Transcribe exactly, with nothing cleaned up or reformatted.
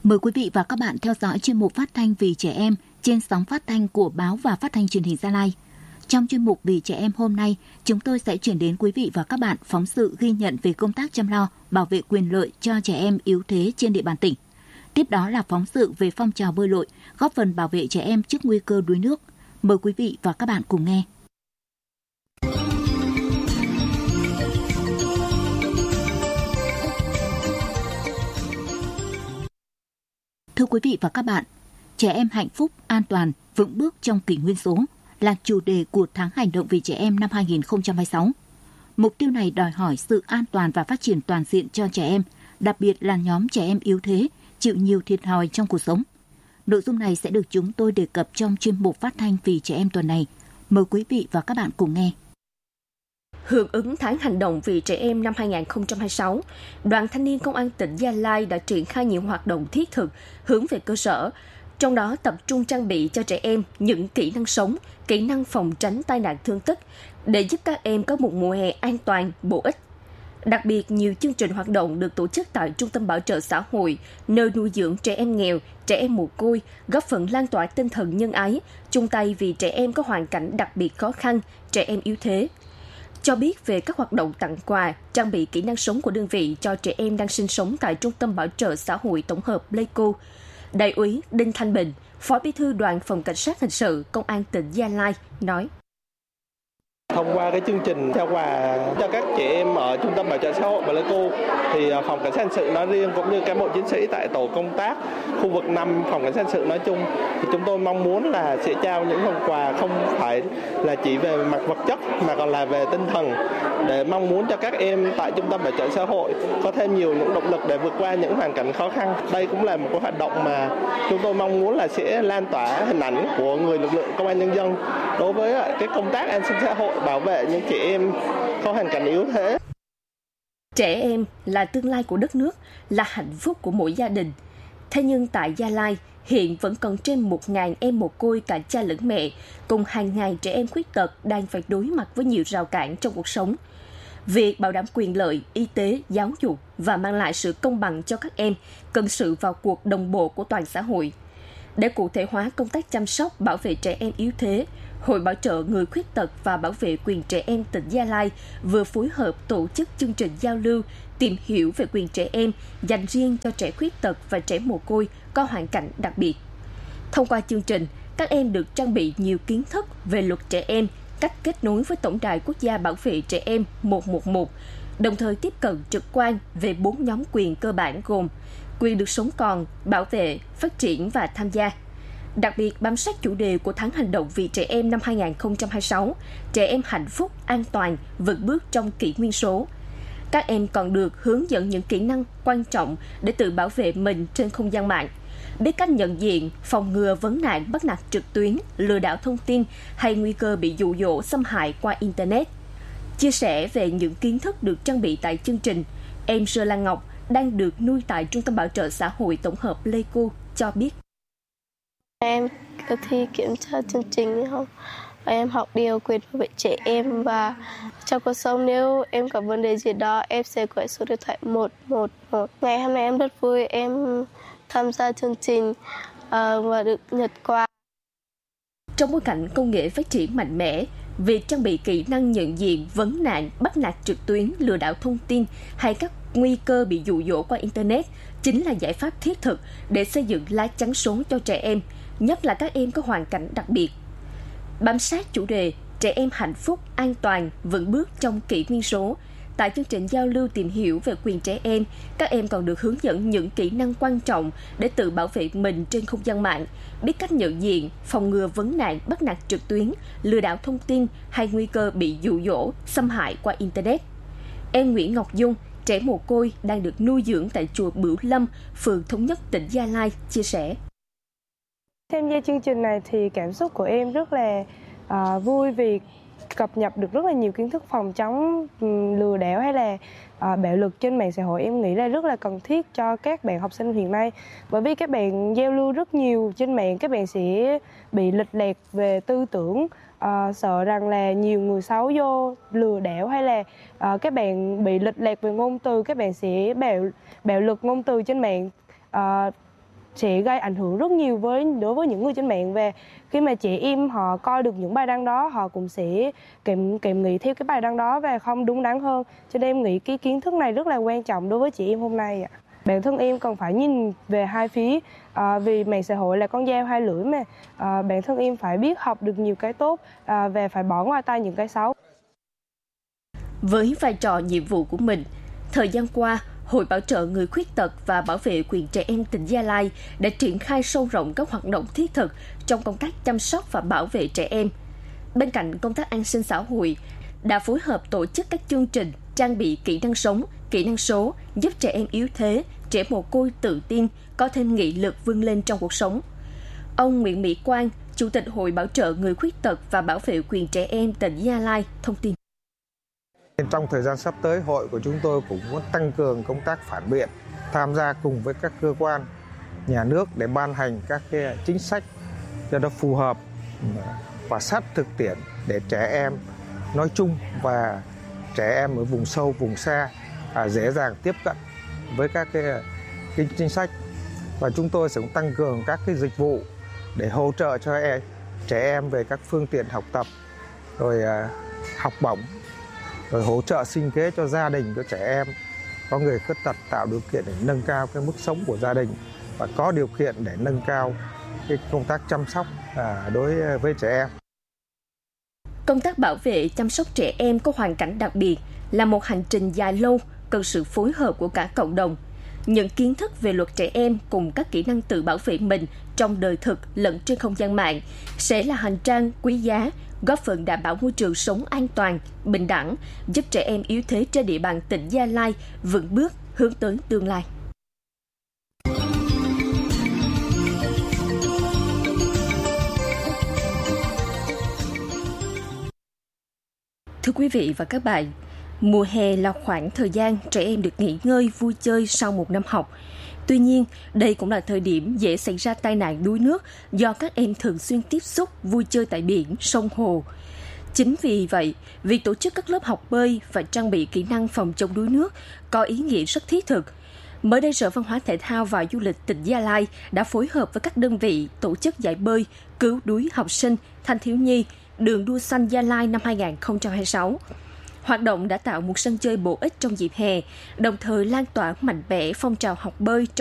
Mời quý vị và các bạn theo dõi chuyên mục phát thanh vì trẻ em trên sóng phát thanh của Báo và Phát thanh Truyền hình Gia Lai. Trong chuyên mục Vì trẻ em hôm nay, chúng tôi sẽ chuyển đến quý vị và các bạn phóng sự ghi nhận về công tác chăm lo, bảo vệ quyền lợi cho trẻ em yếu thế trên địa bàn tỉnh. Tiếp đó là phóng sự về phong trào bơi lội, góp phần bảo vệ trẻ em trước nguy cơ đuối nước. Mời quý vị và các bạn cùng nghe. Thưa quý vị và các bạn, trẻ em hạnh phúc, an toàn, vững bước trong kỷ nguyên số là chủ đề của tháng hành động vì trẻ em năm hai không hai sáu. Mục tiêu này đòi hỏi sự an toàn và phát triển toàn diện cho trẻ em, đặc biệt là nhóm trẻ em yếu thế, chịu nhiều thiệt thòi trong cuộc sống. Nội dung này sẽ được chúng tôi đề cập trong chuyên mục phát thanh vì trẻ em tuần này. Mời quý vị và các bạn cùng nghe. Hưởng ứng tháng hành động vì trẻ em năm hai không hai sáu, Đoàn Thanh niên Công an tỉnh Gia Lai đã triển khai nhiều hoạt động thiết thực hướng về cơ sở, trong đó tập trung trang bị cho trẻ em những kỹ năng sống, kỹ năng phòng tránh tai nạn thương tích để giúp các em có một mùa hè an toàn, bổ ích. Đặc biệt, nhiều chương trình hoạt động được tổ chức tại Trung tâm Bảo trợ xã hội, nơi nuôi dưỡng trẻ em nghèo, trẻ em mồ côi, góp phần lan tỏa tinh thần nhân ái, chung tay vì trẻ em có hoàn cảnh đặc biệt khó khăn, trẻ em yếu thế. Cho biết về các hoạt động tặng quà, trang bị kỹ năng sống của đơn vị cho trẻ em đang sinh sống tại Trung tâm Bảo trợ xã hội tổng hợp Pleiku, Đại úy Đinh Thanh Bình, Phó Bí thư Đoàn Phòng Cảnh sát Hình sự Công an tỉnh Gia Lai nói: Thông qua cái chương trình trao quà cho các trẻ em ở Trung tâm Bảo trợ xã hội Pleiku, thì Phòng Cảnh sát Hình sự nói riêng cũng như cán bộ chiến sĩ tại tổ công tác khu vực năm Phòng Cảnh sát Hình sự nói chung, thì chúng tôi mong muốn là sẽ trao những phần quà không phải là chỉ về mặt vật chất mà còn là về tinh thần, để mong muốn cho các em tại Trung tâm Bảo trợ xã hội có thêm nhiều những động lực để vượt qua những hoàn cảnh khó khăn. Đây cũng là một cái hoạt động mà chúng tôi mong muốn là sẽ lan tỏa hình ảnh của người lực lượng công an nhân dân đối với cái công tác an sinh xã hội, bảo vệ những trẻ em có hoàn cảnh yếu thế. Trẻ em là tương lai của đất nước, là hạnh phúc của mỗi gia đình. Thế nhưng tại Gia Lai, hiện vẫn còn trên một nghìn em mồ côi cả cha lẫn mẹ, cùng hàng ngàn trẻ em khuyết tật đang phải đối mặt với nhiều rào cản trong cuộc sống. Việc bảo đảm quyền lợi, y tế, giáo dục và mang lại sự công bằng cho các em cần sự vào cuộc đồng bộ của toàn xã hội. Để cụ thể hóa công tác chăm sóc, bảo vệ trẻ em yếu thế, Hội Bảo trợ Người Khuyết tật và Bảo vệ quyền trẻ em tỉnh Gia Lai vừa phối hợp tổ chức chương trình giao lưu tìm hiểu về quyền trẻ em dành riêng cho trẻ khuyết tật và trẻ mồ côi có hoàn cảnh đặc biệt. Thông qua chương trình, các em được trang bị nhiều kiến thức về luật trẻ em, cách kết nối với Tổng đài Quốc gia Bảo vệ trẻ em một một một, đồng thời tiếp cận trực quan về bốn nhóm quyền cơ bản gồm quyền được sống còn, bảo vệ, phát triển và tham gia. Đặc biệt bám sát chủ đề của tháng hành động vì trẻ em năm hai không hai sáu, trẻ em hạnh phúc, an toàn, vững bước trong kỷ nguyên số. Các em còn được hướng dẫn những kỹ năng quan trọng để tự bảo vệ mình trên không gian mạng, biết cách nhận diện, phòng ngừa vấn nạn bắt nạt trực tuyến, lừa đảo thông tin hay nguy cơ bị dụ dỗ xâm hại qua Internet. Chia sẻ về những kiến thức được trang bị tại chương trình, em Sơ Lan Ngọc đang được nuôi tại Trung tâm Bảo trợ xã hội tổng hợp Pleiku cho biết. Em có thi kiểm tra chương trình không? Em học điều quyền bảo vệ trẻ em, và trong cuộc sống nếu em có vấn đề gì đó em sẽ gọi số điện thoại một một một. Ngày hôm nay em rất vui em tham gia chương trình uh, và được nhận quà. Trong bối cảnh công nghệ phát triển mạnh mẽ, việc trang bị kỹ năng nhận diện vấn nạn bắt nạt trực tuyến, lừa đảo thông tin hay các nguy cơ bị dụ dỗ qua Internet chính là giải pháp thiết thực để xây dựng lá chắn số cho trẻ em, nhất là các em có hoàn cảnh đặc biệt. Bám sát chủ đề trẻ em hạnh phúc, an toàn, vững bước trong kỷ nguyên số, tại chương trình giao lưu tìm hiểu về quyền trẻ em, các em còn được hướng dẫn những kỹ năng quan trọng để tự bảo vệ mình trên không gian mạng, biết cách nhận diện, phòng ngừa vấn nạn bắt nạt trực tuyến, lừa đảo thông tin hay nguy cơ bị dụ dỗ, xâm hại qua Internet. Em Nguyễn Ngọc Dung, trẻ mồ côi đang được nuôi dưỡng tại chùa Bửu Lâm, phường Thống Nhất, tỉnh Gia Lai, chia sẻ. Tham gia chương trình này thì cảm xúc của em rất là uh, vui vì cập nhật được rất là nhiều kiến thức phòng chống um, lừa đảo hay là uh, bạo lực trên mạng xã hội. Em nghĩ là rất là cần thiết cho các bạn học sinh hiện nay, bởi vì các bạn giao lưu rất nhiều trên mạng, các bạn sẽ bị lệch lạc về tư tưởng, uh, sợ rằng là nhiều người xấu vô lừa đảo, hay là uh, các bạn bị lệch lạc về ngôn từ, các bạn sẽ bạo bạo lực ngôn từ trên mạng. Uh, sẽ gây ảnh hưởng rất nhiều với đối với những người trên mạng. Về khi mà trẻ em họ coi được những bài đăng đó, họ cũng sẽ kiểm kiểm nghĩ theo cái bài đăng đó và không đúng đắn hơn. Cho nên em nghĩ cái kiến thức này rất là quan trọng đối với chị em hôm nay ạ. Bản thân em cần phải nhìn về hai phía, à, vì mạng xã hội là con dao hai lưỡi mà. À, bản thân em phải biết học được nhiều cái tốt à, và phải bỏ ngoài tai những cái xấu. Với vai trò nhiệm vụ của mình, thời gian qua, Hội Bảo trợ Người Khuyết tật và Bảo vệ quyền trẻ em tỉnh Gia Lai đã triển khai sâu rộng các hoạt động thiết thực trong công tác chăm sóc và bảo vệ trẻ em. Bên cạnh công tác an sinh xã hội, đã phối hợp tổ chức các chương trình trang bị kỹ năng sống, kỹ năng số, giúp trẻ em yếu thế, trẻ mồ côi tự tin, có thêm nghị lực vươn lên trong cuộc sống. Ông Nguyễn Mỹ Quang, Chủ tịch Hội Bảo trợ Người Khuyết tật và Bảo vệ quyền trẻ em tỉnh Gia Lai thông tin. Trong thời gian sắp tới, hội của chúng tôi cũng muốn tăng cường công tác phản biện, tham gia cùng với các cơ quan nhà nước để ban hành các cái chính sách cho nó phù hợp và sát thực tiễn để trẻ em nói chung và trẻ em ở vùng sâu, vùng xa à, dễ dàng tiếp cận với các cái, cái chính sách. Và chúng tôi sẽ tăng cường các cái dịch vụ để hỗ trợ cho em, trẻ em về các phương tiện học tập, rồi à, học bổng, rồi hỗ trợ sinh kế cho gia đình của trẻ em có người khuyết tật, tạo điều kiện để nâng cao cái mức sống của gia đình và có điều kiện để nâng cao cái công tác chăm sóc à, đối với trẻ em. Công tác bảo vệ chăm sóc trẻ em có hoàn cảnh đặc biệt là một hành trình dài lâu, cần sự phối hợp của cả cộng đồng. Những kiến thức về luật trẻ em cùng các kỹ năng tự bảo vệ mình trong đời thực lẫn trên không gian mạng sẽ là hành trang quý giá, góp phần đảm bảo môi trường sống an toàn, bình đẳng, giúp trẻ em yếu thế trên địa bàn tỉnh Gia Lai vững bước hướng tới tương lai. Thưa quý vị và các bạn, mùa hè là khoảng thời gian trẻ em được nghỉ ngơi, vui chơi sau một năm học. Tuy nhiên, đây cũng là thời điểm dễ xảy ra tai nạn đuối nước do các em thường xuyên tiếp xúc vui chơi tại biển, sông hồ. Chính vì vậy, việc tổ chức các lớp học bơi và trang bị kỹ năng phòng chống đuối nước có ý nghĩa rất thiết thực. Mới đây, Sở Văn hóa Thể thao và Du lịch tỉnh Gia Lai đã phối hợp với các đơn vị tổ chức giải bơi cứu đuối học sinh, thanh thiếu nhi Đường đua xanh Gia Lai năm hai không hai sáu. Hoạt động đã tạo một sân chơi bổ ích trong dịp hè, đồng thời lan tỏa mạnh mẽ phong trào học bơi trong